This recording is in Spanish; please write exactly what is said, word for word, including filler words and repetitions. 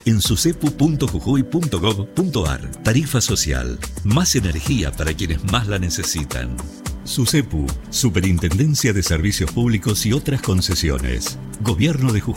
En sucepu punto jujuy punto gob punto ar. Tarifa social. Más energía para quienes más la necesitan. SUCEPU, Superintendencia de Servicios Públicos y otras concesiones. Gobierno de Jujuy.